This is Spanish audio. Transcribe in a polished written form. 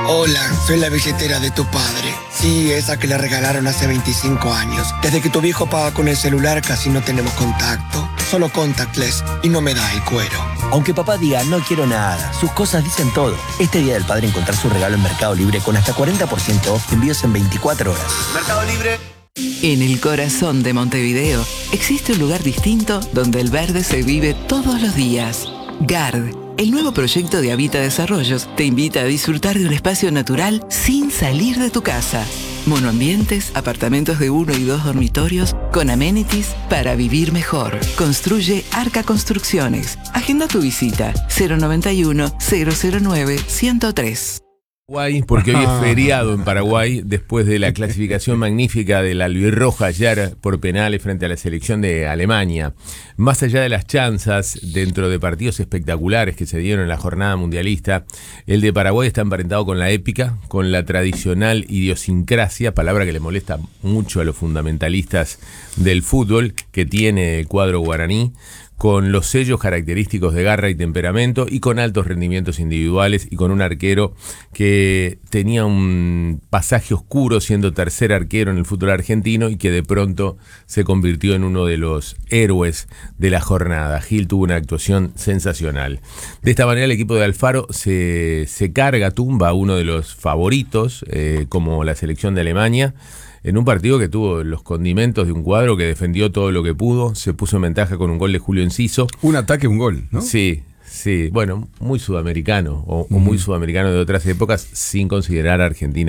Hola, soy la billetera de tu padre. Sí, esa que le regalaron hace 25 años. Desde que tu viejo paga con el celular casi no tenemos contacto. Solo contactless y no me da el cuero. Aunque papá diga no quiero nada, sus cosas dicen todo. Este Día del Padre encontrar su regalo en Mercado Libre con hasta 40% off, envíos en 24 horas. Mercado Libre. En el corazón de Montevideo existe un lugar distinto donde el verde se vive todos los días. GARD, el nuevo proyecto de Habita Desarrollos, te invita a disfrutar de un espacio natural sin salir de tu casa. Monoambientes, apartamentos de 1 y 2 dormitorios con amenities para vivir mejor. Construye Arca Construcciones. Agenda tu visita 091-009-103. Porque hoy es feriado en Paraguay después de la clasificación magnífica de la albirroja ayer por penales frente a la selección de Alemania. Más allá de las chanzas dentro de partidos espectaculares que se dieron en la jornada mundialista, el de Paraguay está emparentado con la épica, con la tradicional idiosincrasia, palabra que le molesta mucho a los fundamentalistas del fútbol que tiene el cuadro guaraní, con los sellos característicos de garra y temperamento y con altos rendimientos individuales y con un arquero que tenía un pasaje oscuro siendo tercer arquero en el fútbol argentino y que de pronto se convirtió en uno de los héroes de la jornada. Gil tuvo una actuación sensacional. De esta manera el equipo de Alfaro se tumba a uno de los favoritos como la selección de Alemania, en un partido que tuvo los condimentos de un cuadro que defendió todo lo que pudo, se puso en ventaja con un gol de Julio Enciso. Un ataque, un gol, ¿no? Sí, bueno, muy sudamericano, o muy sudamericano de otras épocas, sin considerar a Argentina